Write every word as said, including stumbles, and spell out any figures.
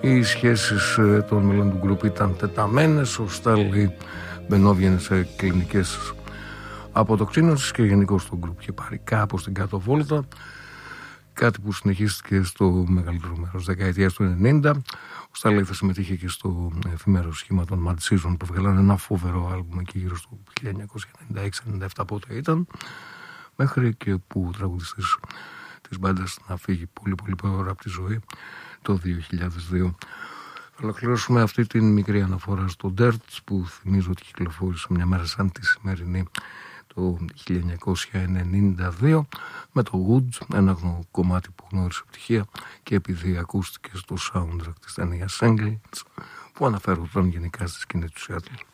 Οι σχέσεις των μελών του γκρουπ ήταν τεταμένες. Ο Στάλι μπαινόβγαινε σε κλινικές αποτοξίνωσης και γενικώς το γκρουπ είχε πάρει κάπως την κάτω βόλτα. Κάτι που συνεχίστηκε στο μεγαλύτερο μέρος της δεκαετίας του ενενήντα. Ο Στάλι θα συμμετείχε και στο εφημερό σχήμα των Mad Season που βγάλανε ένα φοβερό άλμπουμ εκεί γύρω στο χίλια εννιακόσια ενενήντα έξι ενενήντα επτά πότε ήταν, μέχρι και που ο τραγουδιστής της μπάντας να φύγει πολύ πολύ πέρα από τη ζωή το δύο χιλιάδες δύο. Θα ολοκληρώσουμε αυτή την μικρή αναφορά στο Dirt που θυμίζω ότι κυκλοφόρησε μια μέρα σαν τη σημερινή το χίλια εννιακόσια ενενήντα δύο με το Wood, ένα κομμάτι που γνώρισε επιτυχία και επειδή ακούστηκε στο soundtrack της ταινίας Engels που αναφέρονταν γενικά στη σκηνή του Seattle.